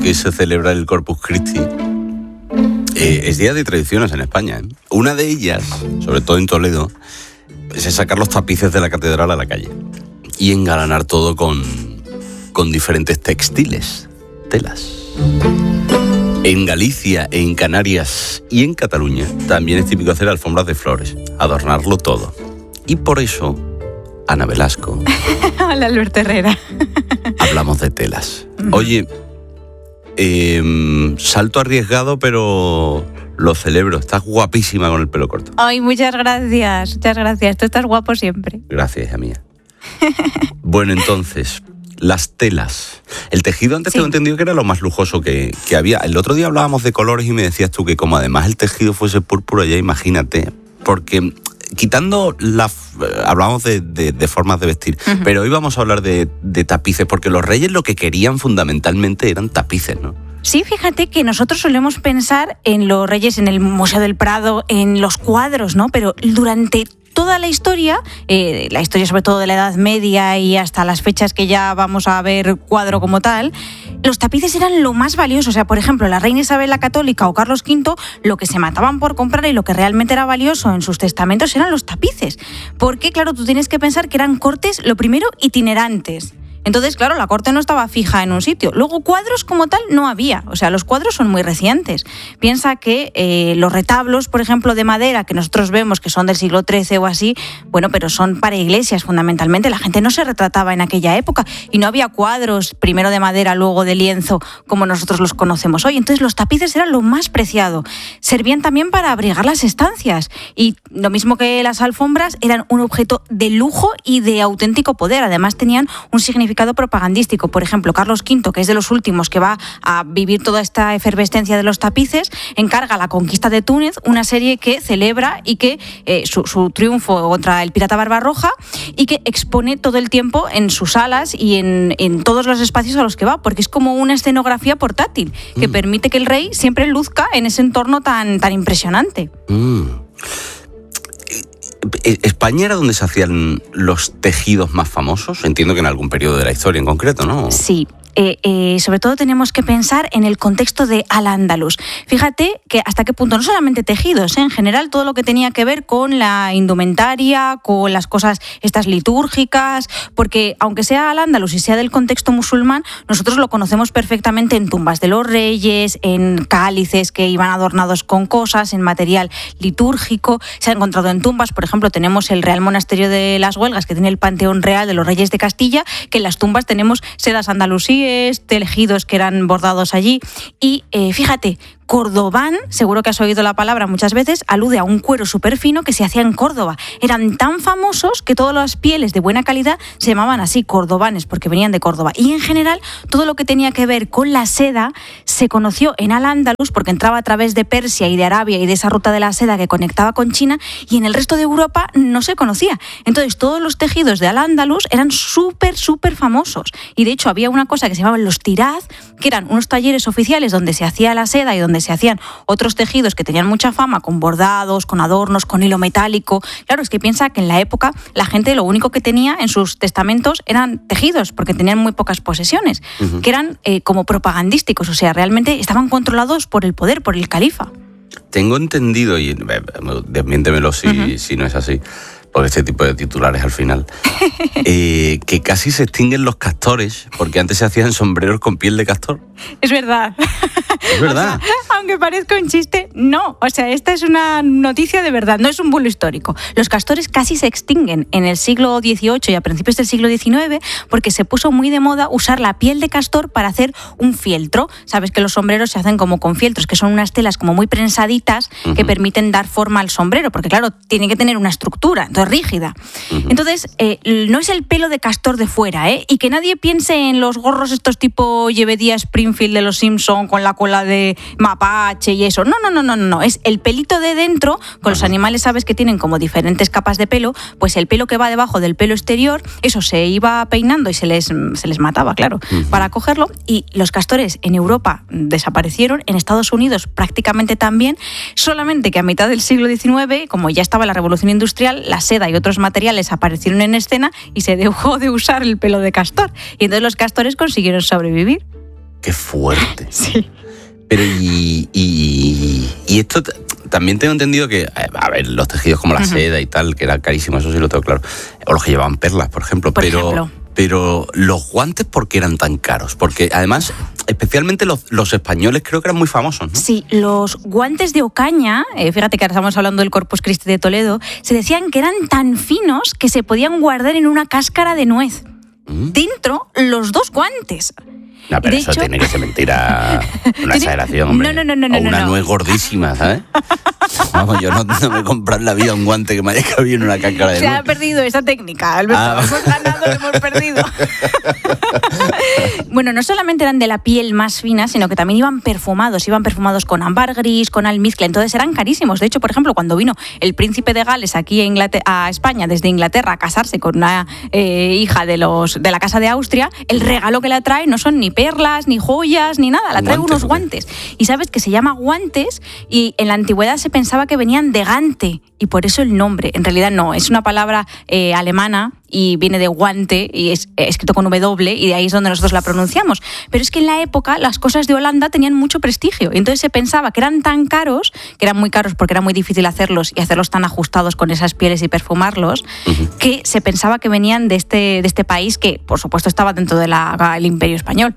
que se celebra el Corpus Christi, es día de tradiciones en España, ¿eh? Una de ellas, sobre todo en Toledo, es sacar los tapices de la catedral a la calle y engalanar todo con diferentes textiles, telas. En Galicia, en Canarias y en Cataluña también es típico hacer alfombras de flores, adornarlo todo. Y por eso, Ana Velasco. Hola, Alberto Herrera. Hablamos de telas. Oye, salto arriesgado, pero lo celebro. Estás guapísima con el pelo corto. Ay, muchas gracias. Muchas gracias. Tú estás guapo siempre. Gracias, hija mía. Bueno, entonces, las telas. El tejido antes tengo entendido que era lo más lujoso que había. El otro día hablábamos de colores y me decías tú que como además el tejido fuese púrpura, ya imagínate. Porque quitando hablamos de formas de vestir, pero hoy vamos a hablar de tapices, porque los reyes lo que querían fundamentalmente eran tapices, ¿no? Sí, fíjate que nosotros solemos pensar en los reyes, en el Museo del Prado, en los cuadros, ¿no? Pero durante toda la historia sobre todo de la Edad Media y hasta las fechas que ya vamos a ver cuadro como tal, los tapices eran lo más valioso. O sea, por ejemplo, la reina Isabel la Católica o Carlos V, lo que se mataban por comprar y lo que realmente era valioso en sus testamentos eran los tapices. Porque, claro, tú tienes que pensar que eran cortes, lo primero, itinerantes. Entonces, claro, la corte no estaba fija en un sitio. Luego, cuadros como tal no había. O sea, los cuadros son muy recientes. Piensa que los retablos, por ejemplo, de madera, que nosotros vemos que son del siglo XIII o así, bueno, pero son para iglesias fundamentalmente. La gente no se retrataba en aquella época y no había cuadros, primero de madera, luego de lienzo, como nosotros los conocemos hoy. Entonces, los tapices eran lo más preciado. Servían también para abrigar las estancias. Y lo mismo que las alfombras, eran un objeto de lujo y de auténtico poder. Además, tenían un significado propagandístico. Por ejemplo, Carlos V, que es de los últimos que va a vivir toda esta efervescencia de los tapices, encarga la conquista de Túnez, una serie que celebra y que su triunfo contra el pirata Barbarroja, y que expone todo el tiempo en sus salas y en todos los espacios a los que va, porque es como una escenografía portátil que permite que el rey siempre luzca en ese entorno tan impresionante. ¿España era donde se hacían los tejidos más famosos? Entiendo que en algún periodo de la historia en concreto, ¿no? Sí. Sobre todo tenemos que pensar en el contexto de Al-Ándalus. Fíjate que hasta qué punto, no solamente tejidos, en general todo lo que tenía que ver con la indumentaria, con las cosas estas litúrgicas, porque aunque sea Al-Ándalus y sea del contexto musulmán, nosotros lo conocemos perfectamente en tumbas de los reyes, en cálices que iban adornados con cosas, en material litúrgico. Se ha encontrado en tumbas, por ejemplo, tenemos el Real Monasterio de las Huelgas, que tiene el Panteón Real de los Reyes de Castilla, que en las tumbas tenemos sedas andalusíes, tejidos que eran bordados allí. Y fíjate, Cordobán, seguro que has oído la palabra muchas veces, alude a un cuero súper fino que se hacía en Córdoba. Eran tan famosos que todas las pieles de buena calidad se llamaban así, cordobanes, porque venían de Córdoba. Y en general, todo lo que tenía que ver con la seda se conoció en Al-Ándalus porque entraba a través de Persia y de Arabia y de esa ruta de la seda que conectaba con China, y en el resto de Europa no se conocía. Entonces, todos los tejidos de Al-Ándalus eran súper famosos. Y de hecho, había una cosa que se llamaban los tiraz, que eran unos talleres oficiales donde se hacía la seda y donde se hacían otros tejidos que tenían mucha fama, con bordados, con adornos, con hilo metálico. Claro, es que piensa que en la época la gente lo único que tenía en sus testamentos eran tejidos, porque tenían muy pocas posesiones, que eran como propagandísticos, o sea, realmente estaban controlados por el poder, por el califa. Tengo entendido, y desmiéntemelo si no es así, por este tipo de titulares al final, que casi se extinguen los castores, porque antes se hacían sombreros con piel de castor. Es verdad. Es verdad. O sea, aunque parezca un chiste, no. O sea, esta es una noticia de verdad, no es un bulo histórico. Los castores casi se extinguen en el siglo XVIII y a principios del siglo XIX porque se puso muy de moda usar la piel de castor para hacer un fieltro. Sabes que los sombreros se hacen como con fieltros, que son unas telas como muy prensaditas que permiten dar forma al sombrero, porque claro, tiene que tener una estructura, entonces rígida. Entonces, no es el pelo de castor de fuera, y que nadie piense en los gorros estos tipo Llevedía Springfield de los Simpson con la cola de mapache y eso. No. Es el pelito de dentro. Con los animales sabes que tienen como diferentes capas de pelo, pues el pelo que va debajo del pelo exterior, eso se iba peinando y se les mataba, claro, para cogerlo. Y los castores en Europa desaparecieron, en Estados Unidos prácticamente también, solamente que a mitad del siglo XIX, como ya estaba la revolución industrial, la seda y otros materiales aparecieron en escena y se dejó de usar el pelo de castor. Y entonces los castores consiguieron sobrevivir. Qué fuerte. Sí. Pero y esto también tengo entendido que, a ver, los tejidos como la seda y tal, que era carísimo, eso sí lo tengo claro. O los que llevaban perlas, por ejemplo. Pero los guantes, ¿por qué eran tan caros? Porque además, especialmente los españoles creo que eran muy famosos, ¿no? Sí, los guantes de Ocaña, fíjate que ahora estamos hablando del Corpus Christi de Toledo, se decían que eran tan finos que se podían guardar en una cáscara de nuez. Dentro, los dos guantes. No, pero eso tiene que ser mentira, una exageración, hombre. No. O una nuez gordísima, ¿sabes? Vamos, yo no me he comprado en la vida un guante que me haya cabido en una cáscara de nuez. Se ha perdido esa técnica, Alberto. Hemos ganado, hemos perdido. Bueno, no solamente eran de la piel más fina, sino que también iban perfumados con ámbar gris, con almizcle, entonces eran carísimos. De hecho, por ejemplo, cuando vino el príncipe de Gales aquí a España, desde Inglaterra, a casarse con una hija de la Casa de Austria, el regalo que le trae no son ni perlas, ni joyas, ni nada, la trae unos guantes. Y sabes que se llama guantes y en la antigüedad se pensaba que venían de gante y por eso el nombre. En realidad no, es una palabra alemana y viene de guante y es escrito con W y de ahí es donde nosotros la pronunciamos. Pero es que en la época las cosas de Holanda tenían mucho prestigio y entonces se pensaba que eran tan caros, que eran muy caros porque era muy difícil hacerlos y hacerlos tan ajustados con esas pieles y perfumarlos, que se pensaba que venían de este país que por supuesto estaba dentro del Imperio Español.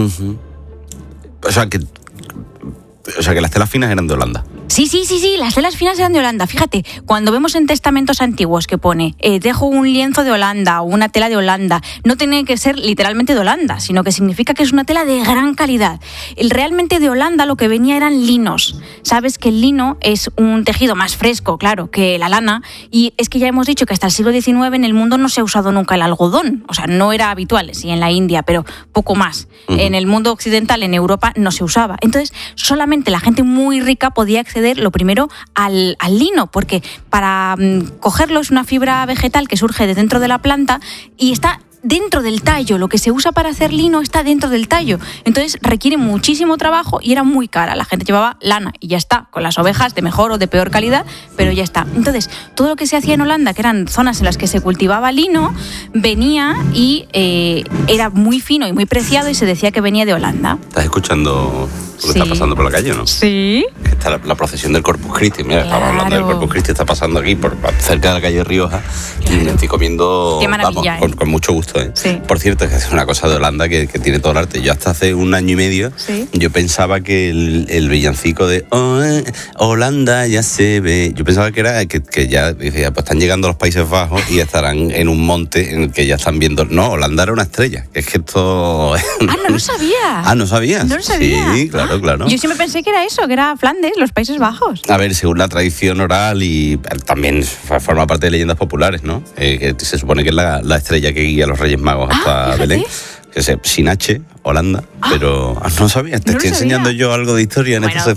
O sea que las telas finas eran de Holanda. Sí, las telas finas eran de Holanda. Fíjate, cuando vemos en testamentos antiguos que pone dejo un lienzo de Holanda o una tela de Holanda, no tiene que ser literalmente de Holanda, sino que significa que es una tela de gran calidad. Realmente de Holanda lo que venía eran linos. Sabes que el lino es un tejido más fresco, claro, que la lana, y es que ya hemos dicho que hasta el siglo XIX en el mundo no se ha usado nunca el algodón, o sea, no era habitual, sí, en la India, pero poco más. En el mundo occidental, en Europa, no se usaba. Entonces, solamente la gente muy rica podía acceder lo primero al lino, porque para cogerlo es una fibra vegetal que surge de dentro de la planta y está dentro del tallo. Lo que se usa para hacer lino está dentro del tallo. Entonces requiere muchísimo trabajo y era muy cara. La gente llevaba lana y ya está, con las ovejas de mejor o de peor calidad, pero ya está. Entonces, todo lo que se hacía en Holanda, que eran zonas en las que se cultivaba lino, venía y era muy fino y muy preciado y se decía que venía de Holanda. ¿Estás escuchando lo que está pasando por la calle o no? Sí. Que está la procesión del Corpus Christi. Mira, estamos hablando del Corpus Christi, está pasando aquí cerca de la calle Rioja. Claro. Y me estoy comiendo, con mucho gusto. Sí. Por cierto, es que es una cosa de Holanda que tiene todo el arte. Yo hasta hace un año y medio yo pensaba que el villancico de Holanda ya se ve, yo pensaba que era que ya decía, pues están llegando a los Países Bajos y estarán en un monte en el que ya están viendo. No, Holanda era una estrella. Es que esto... no lo sabía. ¿No sabías? No lo sabía. Sí, claro. Yo siempre pensé que era eso, que era Flandes, los Países Bajos. A ver, según la tradición oral y también forma parte de leyendas populares, ¿no? Que se supone que es la estrella que guía a los Reyes Magos hasta Belén. Que sin H, Holanda, pero no sabía. Te estoy enseñando yo algo de historia en estos